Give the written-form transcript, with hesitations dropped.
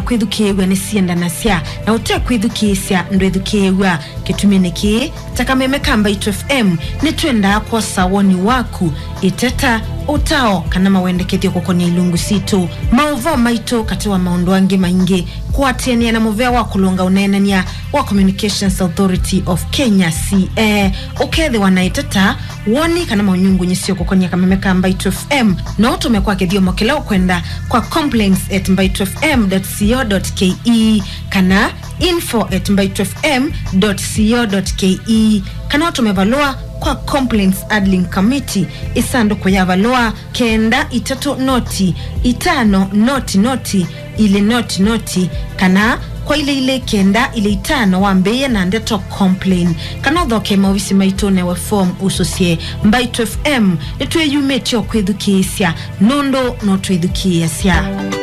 kwithukiwa ni sienda na sia na utia kwithukisya ndo ithukiwa kituminiki takameme kamba itu FM ni twenda kwa sawoni waku iteta utao kana mawendekethio kokonia ilungu situ mauvo maito katiwa maondo ange maingi kuatiania na muvea wa kulunga unenania wa Communications Authority of Kenya CA ukethe wanaiteta woni kana maunyungu nyisio kokonia kameme kamba itu FM na utume kwa kethio mokeleo kwenda kwa complaints@mbaitufm.co.ke kana info@mbaitufm.co.ke kana utume valua kwa Complaints Handling Committee isanduku ya valua kenda itatu noti itano noti ile noti kana kwa ile kenda ile itano wambeye na ndeto complain kana dhoke mawisi maitone wa form usosie Mbaitu FM etwe yumetio kwethukisya nondo no twethukisya